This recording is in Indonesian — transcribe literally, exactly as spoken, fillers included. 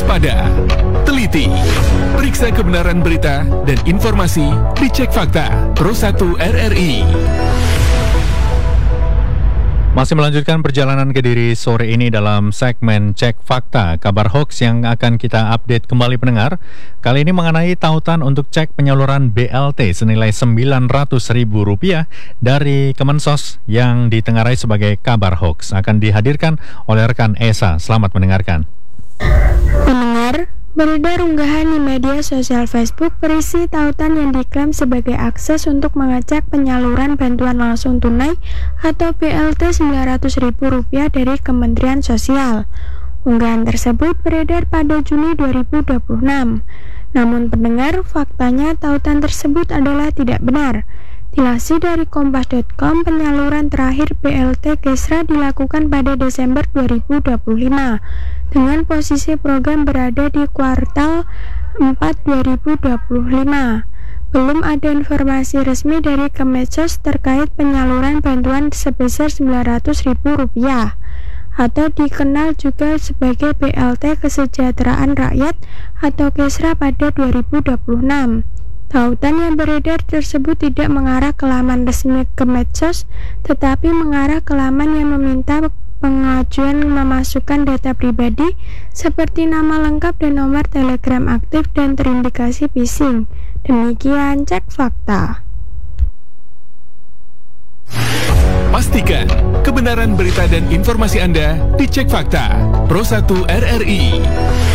waspada, teliti, periksa kebenaran berita dan informasi, dicek fakta. Pro satu R R I. Masih melanjutkan perjalanan Kediri sore ini dalam segmen Cek Fakta, kabar hoax yang akan kita update kembali pendengar. Kali ini mengenai tautan untuk cek penyaluran B L T senilai sembilan ratus ribu rupiah dari Kemensos yang ditengarai sebagai kabar hoax. Akan dihadirkan oleh rekan Esa. Selamat mendengarkan. Pendengar, beredar unggahan di media sosial Facebook berisi tautan yang diklaim sebagai akses untuk mengecek penyaluran bantuan langsung tunai atau B L T sembilan ratus ribu rupiah dari Kementerian Sosial. Unggahan tersebut beredar pada Juni dua ribu dua puluh enam. Namun pendengar, faktanya tautan tersebut adalah tidak benar. Dilansir dari kompas titik com, penyaluran terakhir B L T Kesra dilakukan pada Desember dua ribu dua puluh lima dengan posisi program berada di kuartal empat dua ribu dua puluh lima. Belum ada informasi resmi dari Kemensos terkait penyaluran bantuan sebesar sembilan ratus ribu rupiah atau dikenal juga sebagai B L T Kesejahteraan Rakyat atau Kesra pada dua ribu dua puluh enam. Tautan yang beredar tersebut tidak mengarah ke laman resmi Kemensos, tetapi mengarah ke laman yang meminta pengajuan memasukkan data pribadi seperti nama lengkap dan nomor telegram aktif dan terindikasi phishing. Demikian Cek Fakta. Pastikan kebenaran berita dan informasi Anda dicek fakta. Pro satu R R I.